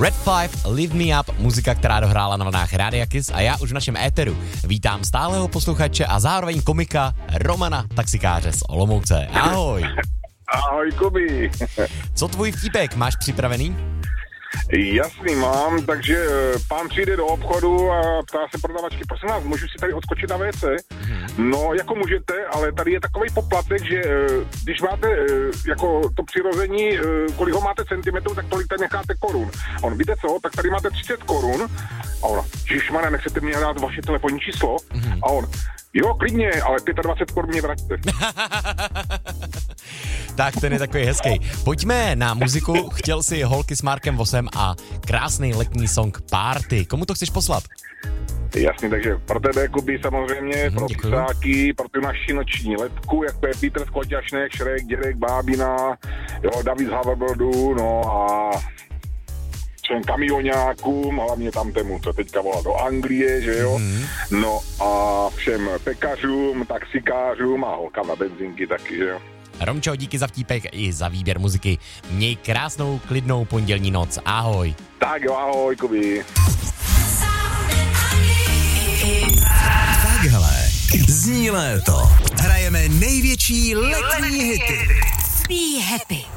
Red 5, Lift Me Up, muzika, která dohrála na vlnách Rádia Kiss a já už v našem éteru vítám stálého posluchače a zároveň komika Romana, taxikáře z Olomouce. Ahoj. Ahoj, Kubi. Co tvůj vtípek, máš připravený? Jasný mám, takže pán přijde do obchodu a ptá se prodavačky, prosím vás, můžu si tady odskočit na WC? No, jako můžete, ale tady je takový poplatek, že když máte jako to přirození, kolik ho máte centimetrů, tak tolik tady necháte korun. A on, víte co, tak tady máte 30 korun. A ona, ježišmarja, nechcete mě dát vaše telefonní číslo? A on, jo, klidně, ale 25 korun mě vraťte. Tak ten je takový hezký. Pojďme na muziku. Chtěl si Holky s Markem Vosem a krásný letní song Party. Komu to chceš poslat? Jasně, takže pro tebe, Kubi, samozřejmě, pro psáky, pro tu naši noční letku, jako je Petr Skoťašnek, Šrek, Dědek, Bábina, jo, David z Haverboardu, no a všem kamionákům, hlavně tam tému, co teďka volá do Anglie, že jo, no a všem pekařům, taxikářům a holkám na benzinky taky, že jo. Romčo, díky za vtípek i za výběr muziky. Měj krásnou, klidnou pondělní noc. Ahoj. Tak jo, ahoj, Kubi. Takhle zní léto. Hrajeme největší letní hity. Be happy.